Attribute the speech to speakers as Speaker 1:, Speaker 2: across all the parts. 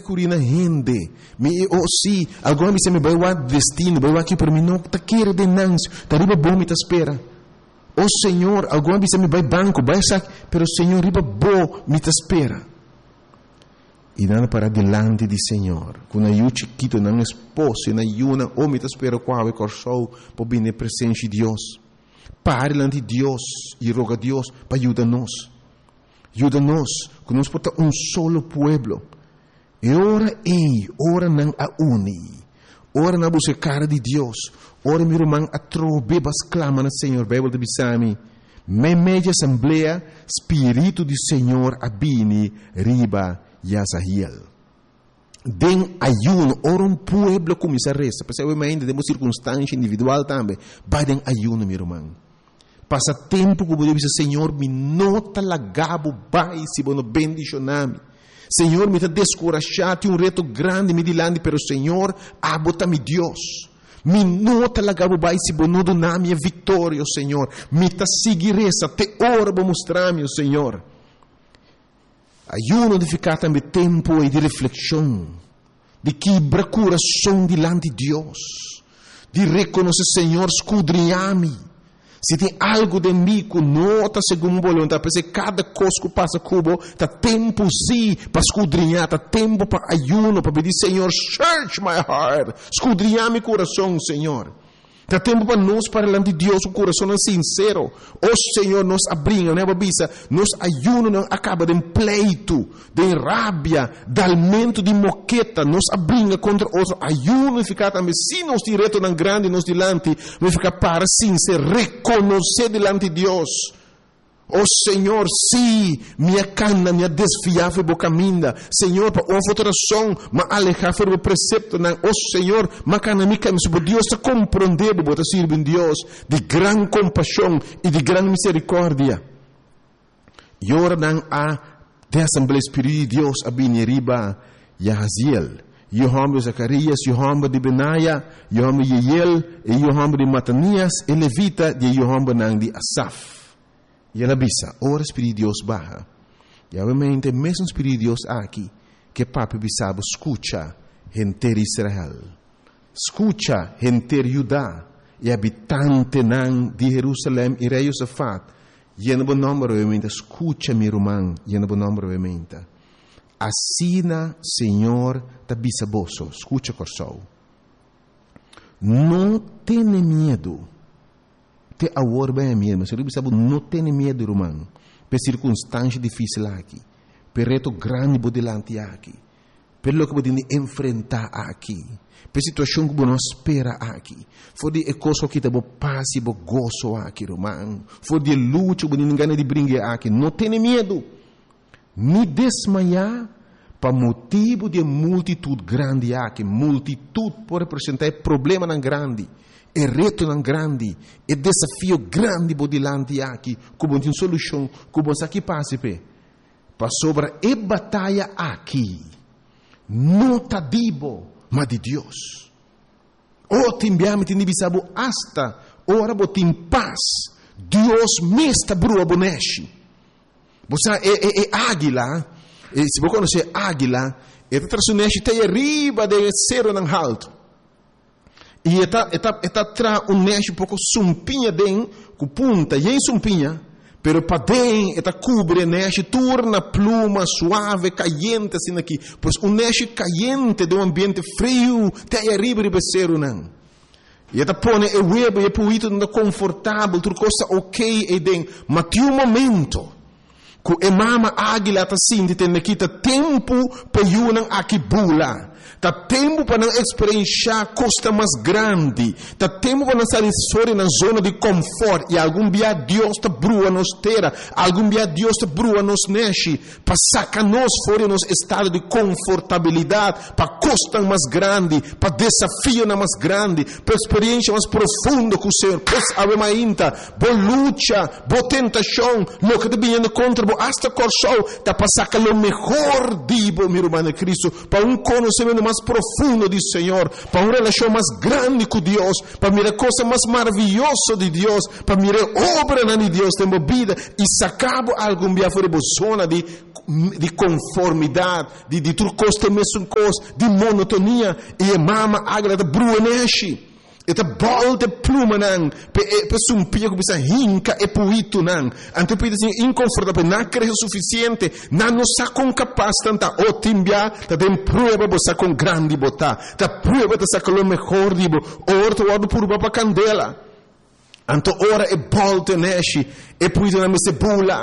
Speaker 1: curina gente. Sim, alguma vez me vai o destino, vai aqui para mim, não tá queira de nãos, tá riba bom me tá espera. Senhor, alguma vez me vai banco, vai sac, pero Senhor riba bom me tá espera. E nada para delante de Senhor, com a yu chiquito, não esposo, na yuna, me tá espera qual é corso, para vir na presença de Deus. Para delante de Deus e roga a Deus para ajudar-nos. Ajuda-nos, que nós podemos solo pueblo. E ora não a uni. Ora na busca cara de Deus. Ora meu irmão a trobebas clama no Senhor. Bíblia de Bisami. Media assembleia, Espírito do Senhor abini riba Yazahiel. Den ayuno, ora pueblo começa a resta. Porque ainda temos circunstância individual também. Vai den ayuno, meu irmão. Passa tempo como Deus diz, Senhor, me nota lagabo vai se bono bendicioname. Senhor, me tá descorachado reto grande me dilande, pero Senhor, abota-me Deus. Me nota lagabo vai se bono doname a vitória, Senhor. Me tá seguiressa, te ora para mostrar-me, Senhor. Ayuno de ficar também tempo e de reflexão, de quebrar coração dilante de Deus, de reconhecer, Senhor, escudrinhar-me. Se tem algo de mim que nota segundo vontade, porque cada coisa que passa cubo, está tempo sim para escudrinhar, está tempo para ayuno, para pedir, Senhor, search my heart, escudrinhar meu coração, Senhor. Está tempo para nós, para delante de Deus, o coração é sincero. Senhor, nos abrinha, né, babisa? Nos ayuno não acaba de pleito, de rabia, de alimento de moqueta, nos abrinha contra outro. Ayuno e ficar também, se nós direto na grande, nos dilante, vai ficar para sincero, reconhecer delante de Deus. Senhor, sim, minha cana, minha desfiável boca minda. Senhor, para uma alteração, mas alejar o precepto, não. Senhor, mas cana mica, mas Deus está compreendendo, bota servir Deus de grande compaixão e de grande misericórdia. E ora não há de Assembleia Espírito de Deus a bineriba Yahaziel. Yohamba de Zacarias, Yohamba de Benaia, Yohamba de Yeiel, e Yohamba de Matanias, e Levita de Yohamba não de Asaf. E ela bisa, ora Espírito de Deus barra. E obviamente, mesmo Espírito de Deus aqui, que papi bisabo, escucha, gente de Israel. Escucha, gente de Judá, e habitante nan de Jerusalém e rei Josafat. E no bom nome, obviamente, escucha, meu irmão, e no bom nome, obviamente. Assina, Senhor, ta bisaboso, escucha, corsou. Não tenha medo. Te agora bem mesmo, mas eu sabe não tem medo, irmão, por circunstância difícil aqui, por reto grande por delante aqui, pelo que podemos enfrentar aqui, por situação que nós espera aqui, for de coisa que temos paz e gozo aqui, irmão, for de luta que ninguém de brincar aqui, não tem medo, me desmaiar para motivo de multitude grande aqui, multitude pode representar problema não grande. É reto não grande, é desafio grande por delante aqui, como tem solução, como aqui passa para sobre a batalha aqui, não tá dibo, mas de Deus. Te enviamos, te enviamos hasta, ora botem paz, Deus me está brua boneche. Você é águila, se você conhecer águila, é traçoneche até arriba de cero não alto. E está tra neche pouco sumpinha den com punta e em sumpinha, pero para den está cobre neche torna pluma suave caliente assim aqui, pois neche caliente de ambiente frio até arriba de becero não. E está põe o web e puito não confortável, tudo coisa ok e den, mas tem momento que mama águila está assim de ter naquita tempo para yunang aqui bula. Tá tempo para não experienciar costa mais grande. Tá tempo para não sair fora na zona de conforto. E algum dia Deus está brua nos terra. Algum dia Deus está brua nos neche. Para sacar nós fora nos estado de confortabilidade. Para costa mais grande. Para desafio mais grande. Para experiência mais profunda com o Senhor. Pois ave mainta. Boa luta. Boa tentação. Lo que te vindo contra. Hasta corso. Tá para sacar o melhor dibo, meu irmão Cristo. Para conhecimento no mais profundo do Senhor, para uma relação mais grande com Deus, para mirar coisa mais maravilhosa de Deus, para mirar obra de Deus na vida e sacar algo via fora da zona de conformidade, de turcosta mesmo coisa, de monotonia, e mama agora da bruaneshi. Eta bolte pluma nang pe sumpia que bisa hinca e puito nang anto pide assim inconfortável não creio suficiente não sa com capaz tanta otimbia ta tem prova bosa com grande bota ta prova ta sa com o melhor dibo orto wado por baba candela anto ora e bolte neshi e puito na meste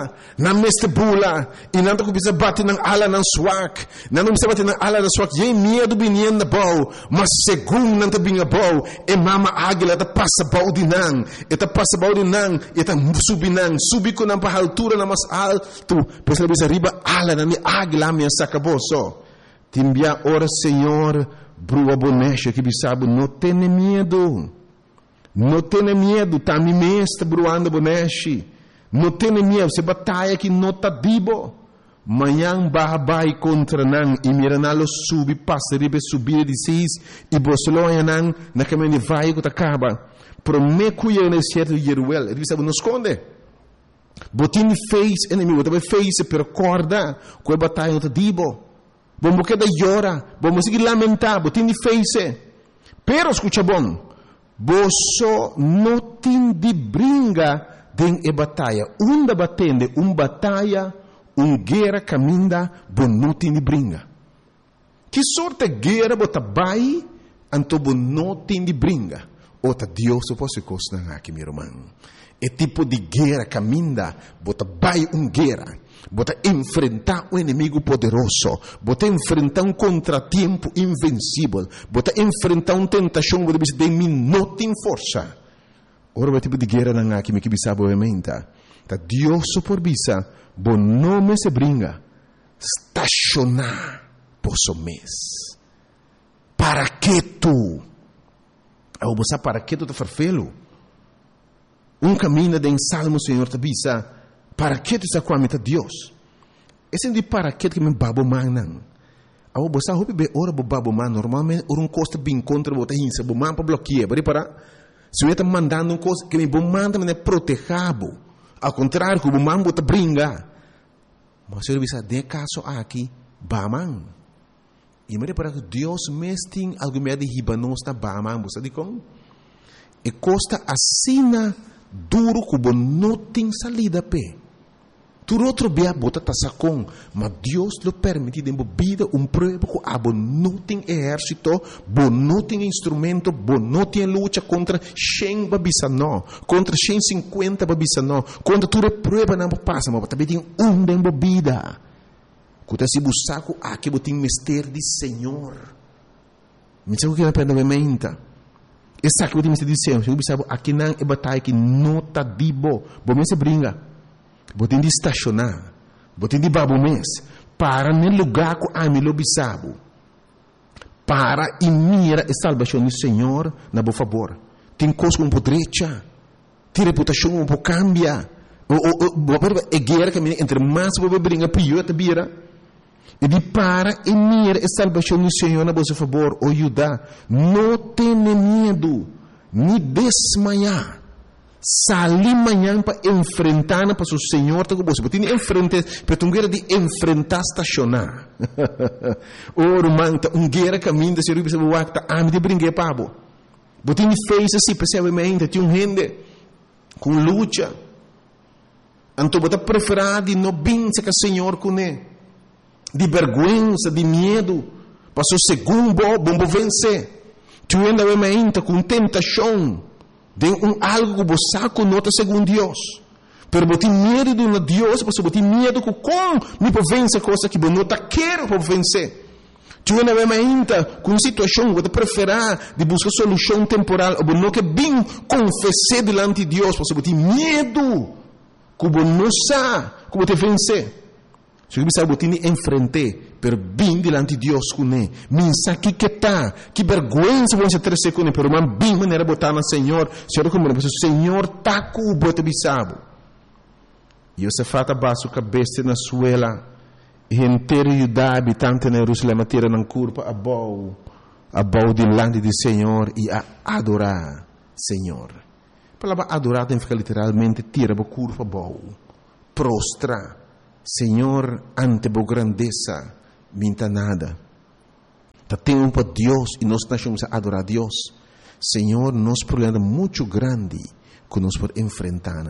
Speaker 1: bula e nanto que bisa bate nang ala nang swak não bisa bate nang ala nang swak ye medo binien na bau mas segundo nanto binga bau e mama águila ta passa bau di nang e ta passa bau di nang e ta subi ko nang pa altura na mas alto pois la bisa riba ala na mi águila mi sacaboso timbia ora Senhor brua bonecha que bisabo não tem medo. Não tenha medo, tá me mestre bruando bonechi. Não tenha medo, se batalha que não tá dibo. Manhã babai contra nan e miranalo subi passa ribe subir de seis e bosloia nan na caminho vai que tá acaba. Prometo eu no certo Jeruel, ele sabe não esconde. Botin fez inimigo, também fez per corda, com a batalha não tá dibo. Bom que da llora, bom seguir lamentar, botin fez. Pero escucha bom. Boso não tem de brinca den e batalha. Batende, batalha, guerra caminda, bo não tem de brinca. Que sorte guerra bota bai, anto bo não tem de brinca. Ota Deus se fosse costa aqui, meu irmão. E tipo de guerra caminda, bota bai guerra. Bota enfrentar um inimigo poderoso, bota enfrentar contratempo invencível, bota enfrentar tentação que você não tem força. Ora, o tipo de guerra não há que me bisa obviamente. Tá Deus por bisa, bom nome se brinca, estacionar posso mês. Para que tu? Ao você para que tu te farfelo? Caminho de salmo, Senhor, te bisa. Para que tu está com a meta Deus? Esse é para que me babo manang. Ao você hope be ora bo babo man normalmente costa bem contra bota hinsa bo man para bloquear, para se eu está mandando coisa que me bo manda me protegabo. Ao contrário, que bo man bota brinca. Mas eu bisa de caso aqui baman. E me para que Deus mesting algo me de hibanos na baman, você diz e costa assina duro que bo não tem salida pe. Tu outro bia bota tasacon, mas Deus lo permite de vida prova que abo não tem exército, bo não tem instrumento, bo não tem luta contra 100 babisa não, contra 150 babisa não, contra tu prova não passa, mas também tem de vida. Quando se busca aqui botin mister de Senhor. Me diz o que aprende a menta. Essa que botin mister de Senhor, eu bisabo aqui não é batalha que não tá dibo, bo me se brinca. Botin de estacionar, botin de babo mês, para no lugar que a mim lo bisabo, para e mira a salvação do Senhor na boa favor. Tem coisa com podrecha, tem reputação um pouco cambia, é guerra que entre mais você brinca pior te vira. E de para e mira a salvação do Senhor na boa favor, o ajuda, não tenha medo, nem desmaiar. Salir manhã para enfrentar para o Senhor, tá com você. Tem enfrentar, para guerra de enfrentar estacionar. Manta, guerra caminho de ser o bispo wakta, de brincar pabo. Botin fez assim, percebamente, tinha gente com luta. Então bota preferar de não bença que o Senhor com ele, de vergonha, de medo, para o segundo bom vencer. Tu ainda obviamente com tentação. De algo que você conota segundo Deus. Pero você tem medo de Deus, você tem medo que como me pode vencer coisa que você não quer para vencer. Tu ainda ainda com situação que você prefere de buscar solução temporal, ou não que bem confessar diante de Deus, você tem medo que você não sabe que você vencer. Se você sabe que enfrentar, per bem diante de Deus com ele. Minsa que tá, que vergonha você ter com ele, pero man bem maneira botar no Senhor, Senhor como o Senhor tá com o bote bisabo. E você fata baixo cabeça na suela, inteiro Judá, habitante de Jerusalém, tira na curva a bow diante do Senhor e a adorar Senhor. A palavra adorar tem que ficar literalmente tira a curva bow, prostra Senhor ante a grandeza, minta nada. Tá tempo para Deus e nós estamos a adorar Deus. Senhor, nosso problema é muito grande que nós podemos enfrentar.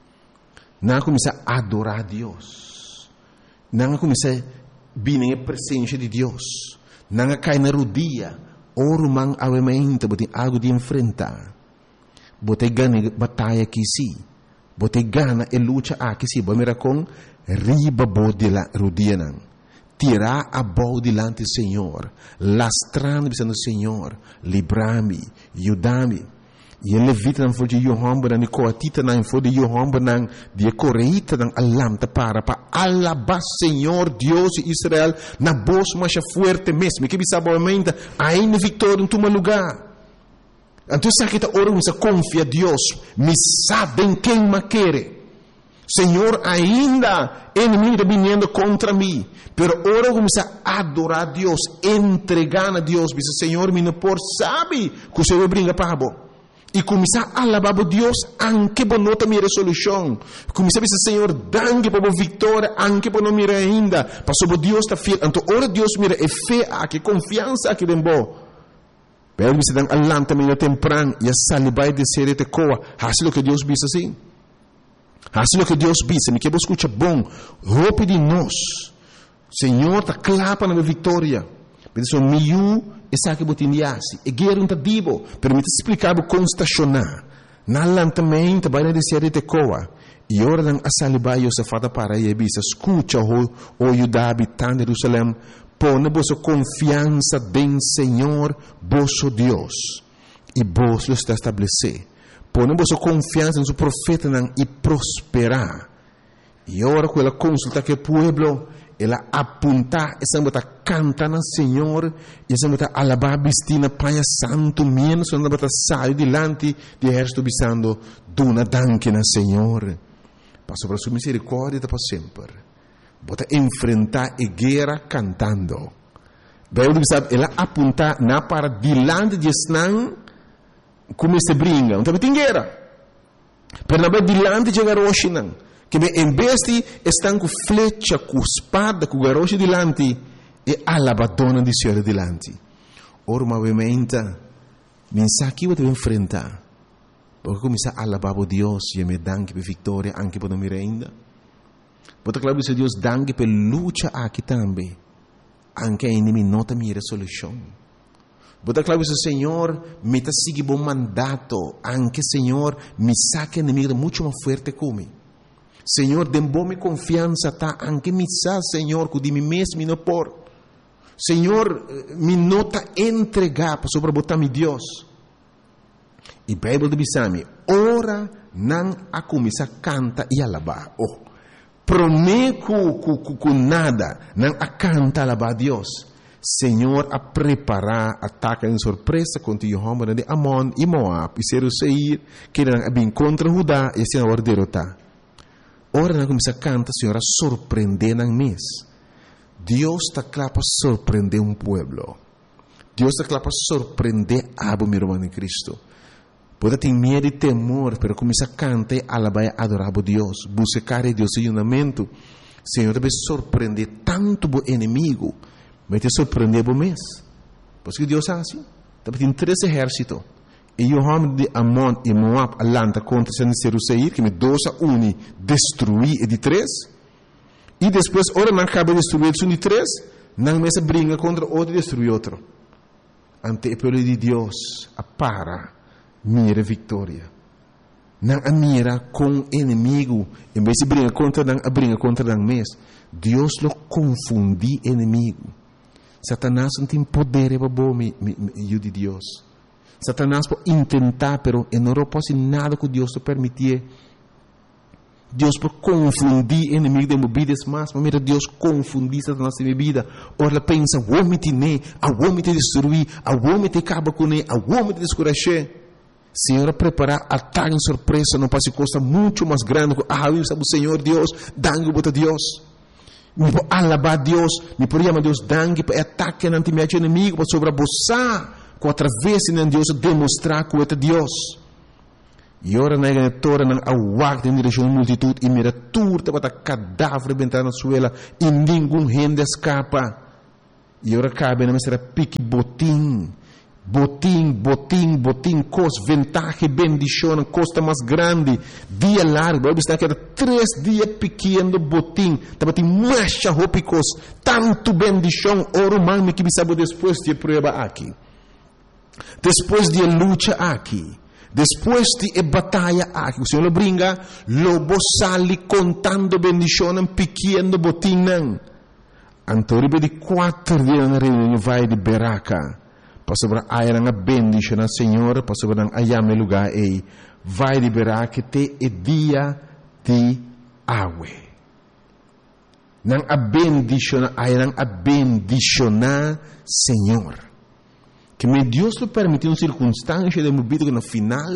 Speaker 1: Não começar a adorar Deus. Não começar a vir na presença de Deus. Não cair na rodilha. Oro man avementa, botem algo de enfrentar. Botem gana batalha aqui sim. Botem gana e luta aqui sim. Bom, com riba de la rodilha não. Tirar a bola delante do Senhor, lastrando dizendo Senhor, livra-me, ajuda-me. E ele levita não foi de Yohamba, não coatita não foi de Yohamba, não de correita não alamta para alabar Senhor Deus de Israel na bolsa mais forte mesmo. Que bisa boamente ainda vitória em tu lugar. Então se aqui tá orando, se confia Deus, me sabem quem me quer. Senhor, ainda inimigo está vindo contra mim, pero ora começa a adorar a Deus, entregar a Deus, diz Senhor, me não por sabe que o Senhor brinca para bo. E começar a alabar a Deus, anche por não ter minha resolução. Começar a dizer Senhor, danke por vitória, anche por não mirar ainda, para sobre Deus está fiel. Então ora Deus mira é fé aqui, confiança aqui dentro. Pero você dá alam também no temprano e a salibai de ser te coa, assim que Deus diz assim. Assim que Deus diz, me que você escuta bom, roupa de nós. Senhor, está clapa na vitória. Mas o miú, essa que botindiase, e guerra não dibo, permite explicar o constacionar. Na lantamento, vai na descer de coa. E ora dan a salibai o safada para e bisa, escuta o Judá habitante de Jerusalém, põe vossa confiança em Senhor, vosso Deus, e vos lo está estabelecer. Põe vossa confiança no profeta e prosperar. E ora com ela consulta que o povo, ela apunta, essa bota canta no Senhor, e essa bota alabar bistina paia santo menos, essa bota sai delante de exército bisando, dona danke no Senhor. Passo para sua misericórdia para sempre. Bota enfrentar a guerra cantando. Daí sabe, ela apunta na para delante de Esnan, como se brinca, então tem guerra. Pero na delante de garoche não, que em vez de estão com flecha, com espada, com garoche delante, e alabadona de Senhor delante. Ora, obviamente, mensagem que você vai enfrentar, porque começar a alabar a Deus e me danke por vitória, anche por não me ainda. Bota claro que Deus danke per luta aqui também. Anche a inimigo não tem minha solução. Bota claro que Senhor me está seguindo bom mandato. Anche Senhor me saca inimigo muito mais forte como. Senhor, dem bom me confiança tá. Anche me sa Senhor que de mim mesmo não por. Senhor, me nota entregar para sobre botar mi Deus. E a Bíblia diz me, ora não a começar a cantar e alabar. Oh. Prometo com nada, não a canta alabar a Deus. Senhor, a preparar ataque em surpresa contra Jehová de Amon e Moab e Seir, que não bem contra Judá e assim agora derrotar. Ora não começa a cantar, Senhor, a surpreender na mês. Deus está claro para surpreender um povo. Deus está claro para surpreender a meu irmão em Cristo. Pode ter medo e temor, mas começa a cantar e alabar e adorar a Deus. Buscar a Deus em unamento. Senhor, deve surpreender tanto o inimigo, mas te surpreender o mês. Porque Deus é assim. Tem 3 exércitos. E o homem de Amon e Moab alanta contra Seir, que me 2-1 destruir e de 3. E depois, ora não acaba de destruir de 3, não mais briga contra outro e destruir outro. Ante o poder de Deus, para mira vitória. Não a mira com inimigo, em vez de briga contra não mês. Deus lo confundi inimigo. Satanás não tem poder para bom me de Deus. Satanás pode tentar, pero não pode nada que Deus te permitir. Deus pode confundir inimigo de minha vida, mas mira Deus confundir Satanás de minha vida. Ora ela pensa, vou me tener, vou me te destruir, vou me te acabar com ele, vou me te descuracher. Senhor, preparar ataque em surpresa não pode ser coisa muito mais grande que sabe o Senhor Deus, dando para Deus. Mi po alabar Deus, mi po riama Deus dangue para ataque nanti meu inimigo para sobreposar com através de Deus demonstrar que é Deus. E ora na igreja não awak em direção à multitud e mira turta para cadáver bentar na suela e nenhum rende escapa. E ora cabe na mestra pique botim, cos ventaja e bendição, costa mais grande, dia largo, está que era 3 dias pequeno botim, estava tem mais roupas, tanto bendição, oro man me que sabe depois de prova aqui. Depois de luta aqui, depois de batalha aqui, o Senhor lo brinca, lobo sali contando bendição pequeno botim não. Antoribe di 4 dias na reunião vai de Beraca. Pasabra ayang a bendição ao Senhor, pasabra ayame lugar e vai de Beraca te e dia de awe. Nang a bendição ayang a bendicionar Senhor. Que me Deus lo permitiu circunstância de vida que no final,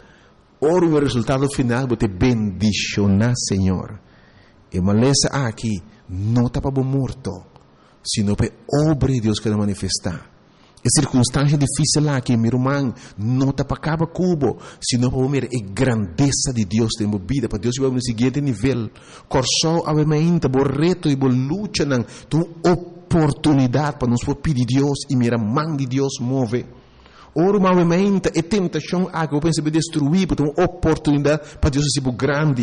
Speaker 1: ora o resultado final bote bendicionar Senhor. E malesa aqui não está para morto, sino para obra de Deus que vai manifestar. É circunstância difícil lá que meu irmão não está para acabar cubo, sino para ver a grandeza de Deus na vida, para Deus vai no seguinte nível. Corso avementa, bo reto e bo luta não, tu oportunidade para nos pedir Deus e mira mão de Deus move. Ora avementa e tentação a que eu penso de destruir, porque uma oportunidade para Deus ser grande.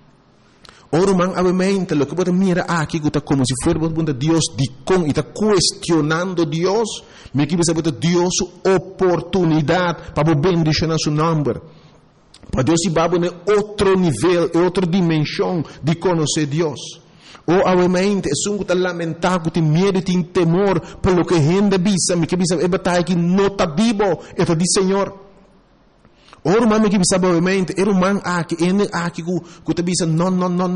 Speaker 1: Ora, man, obviamente, lo que você mira aqui, que está como se fuera Deus de con, e está questionando Deus, me que você Deus oportunidade para bendicionar seu nome. Para Deus ir para outro nível, outra dimensão de conhecer Deus. Ou, obviamente, é um que está lamentado, que tem medo, tem temor, pelo que gente bisa, me que bisa, é batalha que não está vivo, é de Senhor. Ora mami que sabe obviamente, era man aqui, que te bisa, não,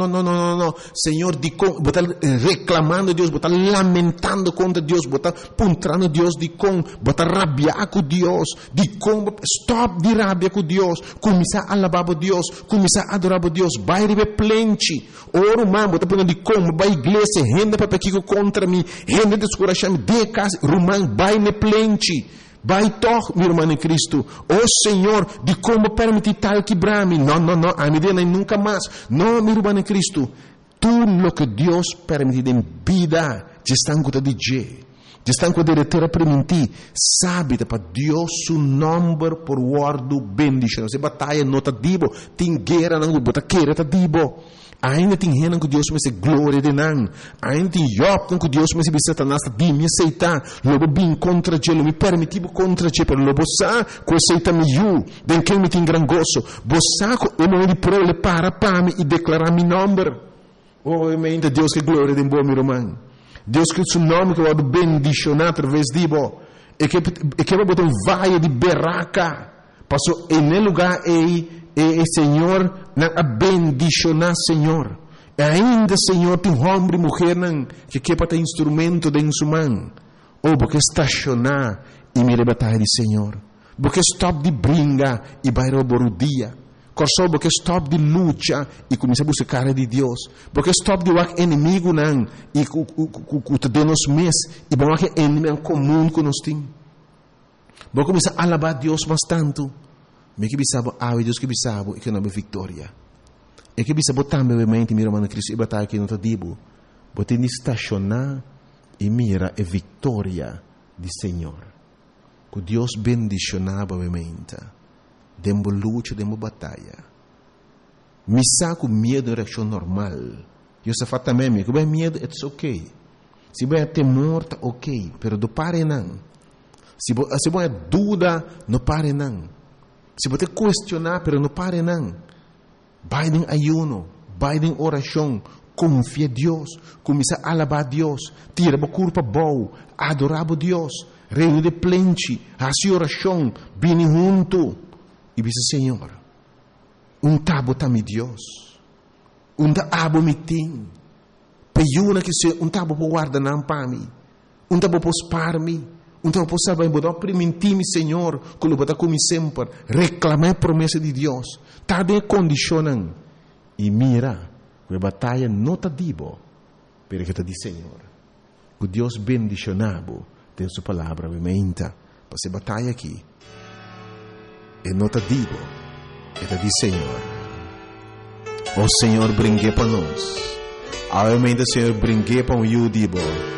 Speaker 1: Senhor, de botar reclamando Deus, botar lamentando contra Deus, botar puntrando Deus de com, botar rabiar com Deus, de com, stop de rabia com Deus, começar a alabar Deus, começar a adorar Deus, vai rebe plente. Ora man, botar punta de com, vai igreja, renda para pequico contra mim, renda descorachar-me, de casa, rumang, vai ne plente. Vai toch, meu irmão em Cristo. Oh Senhor, de como permitir tal quebrar-me? Não, a minha vida nunca mais. Não, meu irmão em Cristo. Tudo o que Deus permite em vida, já estão com o DJ. Já estão com a diretora permitir. Sabe, para Deus, o nome por guardo bendição. Se batalha não está dibo, tem guerra não está queira está dibo. Ainda tem gente que Deus me se glória de não. Ainda tem Job que Deus me se Satanás de me aceitar. Logo bem contra ele, me permitivo contra ele, pero logo sa que aceita me eu, bem que me tem gran gozo. Bosa ko o momento pro le para me e declarar meu nome. Obviamente Deus que glória de bom meu irmão. Deus que seu nome que vai bendicionar através de bo. E que vai botar um vale de Beraca. Passou em lugar e Senhor, na bendicionar Senhor. E ainda Senhor, tem homem e mulher que quer para ter instrumento de sua mão. Ou porque estacionar e me batalha de Senhor. Porque stop de brinca e vai roubar o dia. Corso porque stop de luta e começa a buscar de Deus. Porque stop de wak inimigo não e que de nos mês e bom que inimigo comum que nós temos. Porque começa a alabar Deus bastante. Me que bisabo Deus que bisabo e que não é vitória. E que bisabo também obviamente meu irmão Cristo e batalha que não está dibo. Bote de estacionar e mira a vitória do Senhor. Que Deus bendicionava obviamente. Dembo luta, dembo batalha. Me saco medo de reação normal. Eu só faço também, que bem medo, it's ok. Se bem temor, tá ok. Pero do pare não. Se bem dúvida, não pare não. Se você questionar, pero não pare não. Vai em ayuno, vai em oração, confia em Deus, começa a alabar a Deus, tira a culpa boa, adorar a Deus, reino de plente, a sua oração, vem junto. E diz, Senhor, tabo também Deus, tabo me tem, peiuna que se tabo por guardar não para mim, tabo por spar me. Então, eu posso saber, eu permitir-me, Senhor, que eu vou como sempre, reclamar a promessa de Deus. Está de condicionando. E mira, a batalha não está dibo. Pero que te diz, Senhor, que Deus bendicionado tem sua palavra menta para se batalha aqui. E não te digo, e te diz, Senhor, o Senhor brinque para nós. Obviamente, Senhor, brinque para o Yudibo.